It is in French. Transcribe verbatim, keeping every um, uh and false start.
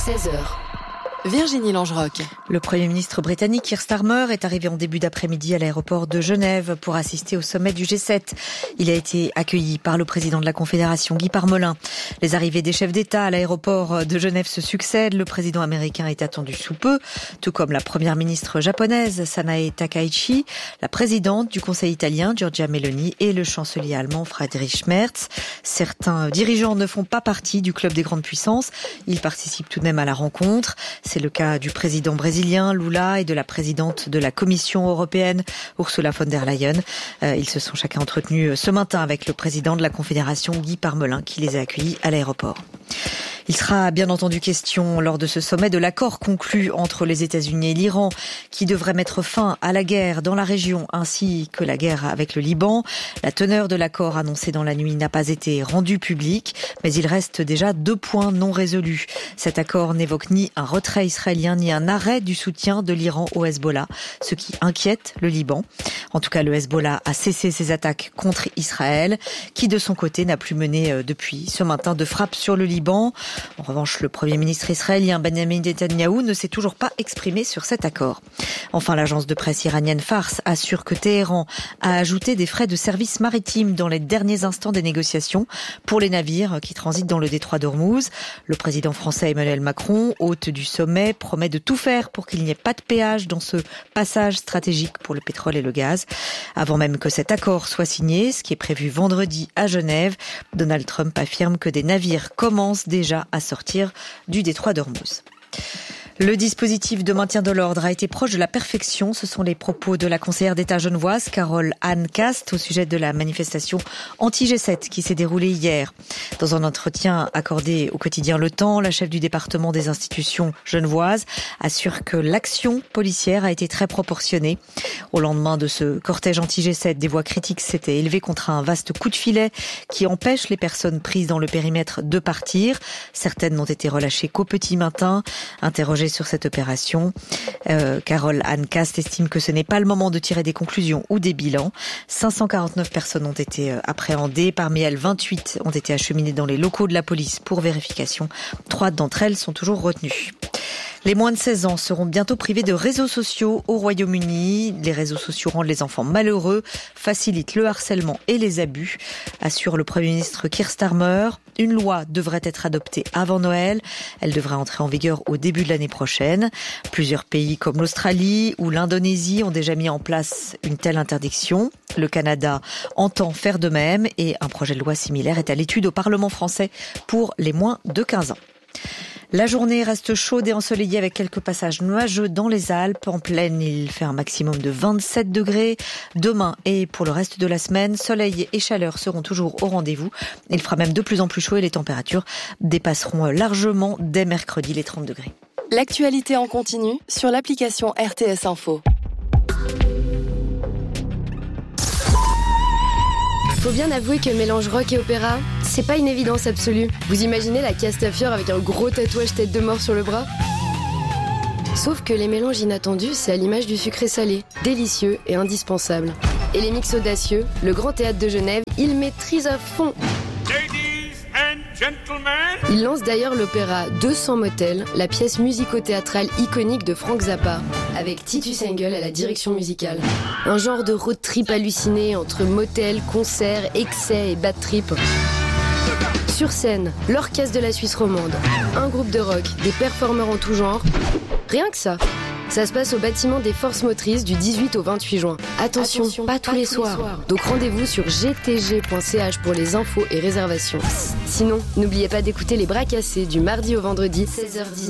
seize heures. Virginie Langerock. Le Premier ministre britannique Keir Starmer est arrivé en début d'après-midi à l'aéroport de Genève pour assister au sommet du G sept. Il a été accueilli par le président de la Confédération, Guy Parmelin. Les arrivées des chefs d'État à l'aéroport de Genève se succèdent. Le président américain est attendu sous peu, tout comme la première ministre japonaise, Sanae Takaichi, la présidente du Conseil italien, Giorgia Meloni, et le chancelier allemand, Friedrich Merz. Certains dirigeants ne font pas partie du club des grandes puissances. Ils participent tout de même à la rencontre. C'est le cas du président brésilien Lula et de la présidente de la Commission européenne Ursula von der Leyen. Euh, ils se sont chacun entretenus ce matin avec le président de la Confédération Guy Parmelin qui les a accueillis à l'aéroport. Il sera bien entendu question lors de ce sommet de l'accord conclu entre les États-Unis et l'Iran qui devrait mettre fin à la guerre dans la région ainsi que la guerre avec le Liban. La teneur de l'accord annoncé dans la nuit n'a pas été rendue publique, mais il reste déjà deux points non résolus. Cet accord n'évoque ni un retrait israélien ni un arrêt du soutien de l'Iran au Hezbollah, ce qui inquiète le Liban. En tout cas, le Hezbollah a cessé ses attaques contre Israël, qui de son côté n'a plus mené depuis ce matin de frappe sur le Liban. En revanche, le Premier ministre israélien Benjamin Netanyahou ne s'est toujours pas exprimé sur cet accord. Enfin, l'agence de presse iranienne Fars assure que Téhéran a ajouté des frais de service maritime dans les derniers instants des négociations pour les navires qui transitent dans le détroit d'Ormuz. Le président français Emmanuel Macron, hôte du sommet, promet de tout faire pour qu'il n'y ait pas de péage dans ce passage stratégique pour le pétrole et le gaz. Avant même que cet accord soit signé, ce qui est prévu vendredi à Genève, Donald Trump affirme que des navires commencent déjà à sortir du détroit d'Ormuz. Le dispositif de maintien de l'ordre a été proche de la perfection. Ce sont les propos de la conseillère d'État genevoise, Carole Anne Cast, au sujet de la manifestation anti-G sept qui s'est déroulée hier. Dans un entretien accordé au quotidien Le Temps, la chef du département des institutions genevoises assure que l'action policière a été très proportionnée. Au lendemain de ce cortège anti-G sept, des voix critiques s'étaient élevées contre un vaste coup de filet qui empêche les personnes prises dans le périmètre de partir. Certaines n'ont été relâchées qu'au petit matin. Interrogée sur cette opération, euh, Carole Anne Cast estime que ce n'est pas le moment de tirer des conclusions ou des bilans. cinq cent quarante-neuf personnes ont été appréhendées. Parmi elles, vingt-huit ont été acheminées dans les locaux de la police pour vérification. Trois d'entre elles sont toujours retenues. Les moins de seize ans seront bientôt privés de réseaux sociaux au Royaume-Uni. Les réseaux sociaux rendent les enfants malheureux, facilitent le harcèlement et les abus, assure le Premier ministre Keir Starmer. Une loi devrait être adoptée avant Noël. Elle devrait entrer en vigueur au début de l'année prochaine. Plusieurs pays comme l'Australie ou l'Indonésie ont déjà mis en place une telle interdiction. Le Canada entend faire de même et un projet de loi similaire est à l'étude au Parlement français pour les moins de quinze ans. La journée reste chaude et ensoleillée avec quelques passages nuageux dans les Alpes. En plaine, il fait un maximum de vingt-sept degrés. Demain et pour le reste de la semaine, soleil et chaleur seront toujours au rendez-vous. Il fera même de plus en plus chaud et les températures dépasseront largement dès mercredi les trente degrés. L'actualité en continu sur l'application R T S Info. Faut bien avouer que mélange rock et opéra, c'est pas une évidence absolue. Vous imaginez la Castafiore avec un gros tatouage tête de mort sur le bras ? Sauf que les mélanges inattendus, c'est à l'image du sucré salé, délicieux et indispensable. Et les mix audacieux, le Grand Théâtre de Genève, il maîtrise à fond. Il lance d'ailleurs l'opéra deux cents motels, la pièce musico-théâtrale iconique de Frank Zappa, avec Titus Engel à la direction musicale. Un genre de road trip halluciné entre motels, concerts, excès et bad trip. Sur scène, l'orchestre de la Suisse romande, un groupe de rock, des performeurs en tout genre. Rien que ça. Ça se passe au bâtiment des Forces Motrices du dix-huit au vingt-huit juin. Attention, Attention pas, tous, pas les, tous soirs. les soirs. Donc rendez-vous sur g t g point c h pour les infos et réservations. Sinon, n'oubliez pas d'écouter les bras cassés du mardi au vendredi, seize heures dix.